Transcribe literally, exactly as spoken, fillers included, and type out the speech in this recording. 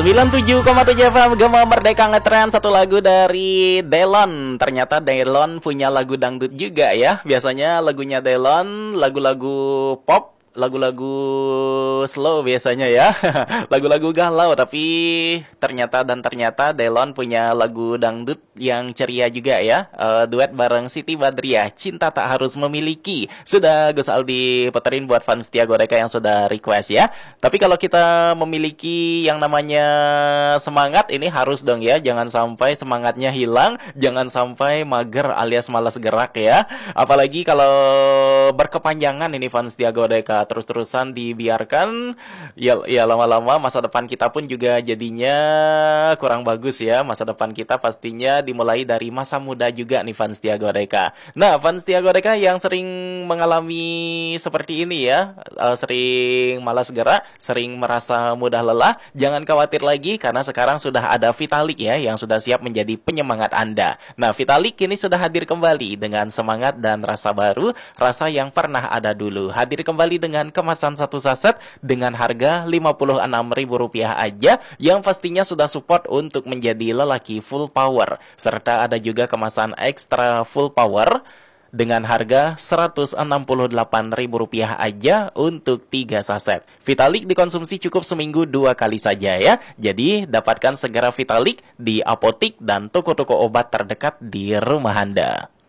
sembilan puluh tujuh koma tujuh F M Gema Merdeka Ngetrend. Satu lagu dari Delon. Ternyata Delon punya lagu dangdut juga ya. Biasanya lagunya Delon lagu-lagu pop, lagu-lagu slow biasanya ya. Lagu-lagu galau, tapi ternyata dan ternyata Delon punya lagu dangdut yang ceria juga ya. Uh, duet bareng Siti Badriah, Cinta Tak Harus Memiliki. Sudah Gus Aldi puterin buat fans Setia Godeka yang sudah request ya. Tapi kalau kita memiliki yang namanya semangat, ini harus dong ya. Jangan sampai semangatnya hilang, jangan sampai mager alias malas gerak ya. Apalagi kalau berkepanjangan ini fans Setia Godeka terus-terusan dibiarkan, ya, ya lama-lama masa depan kita pun juga jadinya kurang bagus ya. Masa depan kita pastinya dimulai dari masa muda juga nih fans Setia Godeka. Nah, fans Setia Godeka yang sering mengalami seperti ini ya, uh, sering malas gerak, sering merasa mudah lelah, jangan khawatir lagi karena sekarang sudah ada Vitalik ya yang sudah siap menjadi penyemangat Anda. Nah, Vitalik kini sudah hadir kembali dengan semangat dan rasa baru, rasa yang pernah ada dulu. Hadir kembali dengan kemasan satu saset dengan harga lima puluh enam ribu rupiah aja, yang pastinya sudah support untuk menjadi lelaki full power. Serta ada juga kemasan ekstra full power dengan harga seratus enam puluh delapan ribu rupiah aja untuk tiga saset. Vitalik dikonsumsi cukup seminggu dua kali saja ya. Jadi dapatkan segera Vitalik di apotik dan toko-toko obat terdekat di rumah Anda.